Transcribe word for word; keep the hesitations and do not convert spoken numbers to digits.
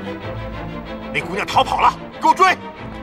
那姑娘逃跑了，给我追！